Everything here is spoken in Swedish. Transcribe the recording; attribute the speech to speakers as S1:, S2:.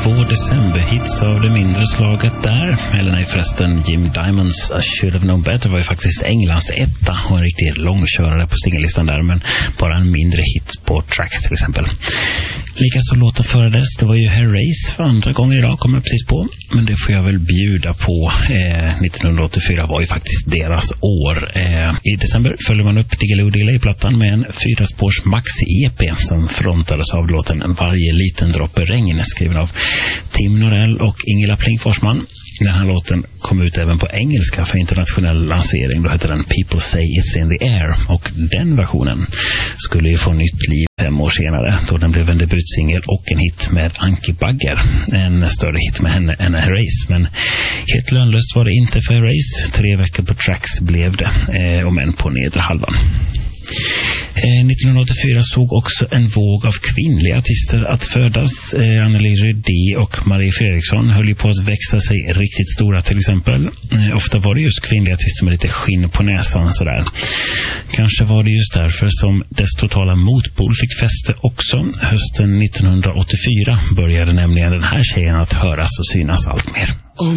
S1: 2 decemberhits av det mindre slaget där. Eller nej förresten, Jim Diamonds I Should Have Known Better var ju faktiskt Englands etta och en riktigt långkörare på singellistan där, men bara en mindre hit på Tracks till exempel. Likaså låten före dess, det var ju Hair Race för andra gången idag, kommer jag precis på. Men det får jag väl bjuda på. 1984 var ju faktiskt deras år. I december följer man upp Diggiloo Diggiley-plattan med en 4-spårs maxi-EP som frontades av låten Varje liten droppe regn, skriven av Tim Norell och Ingela Plink-Forsman. Den här låten kom ut även på engelska för internationell lansering. Då heter den People Say It's In The Air. Och den versionen skulle ju få nytt liv 5 år senare, då den blev en debutsingel och en hit med Anki Bagger. En större hit med henne än Hair Race. Men helt lönlöst var det inte för Hair Race. 3 veckor på Tracks blev det, om än på nedre halvan. 1984 såg också en våg av kvinnliga artister att födas. Anneli Rydé och Marie Fredriksson höll ju på att växa sig riktigt stora till exempel. Ofta var det just kvinnliga artister med lite skinn på näsan sådär. Kanske var det just därför som dess totala motpol fick fäste också. Hösten 1984 började nämligen den här tjejen att höras och synas allt mer.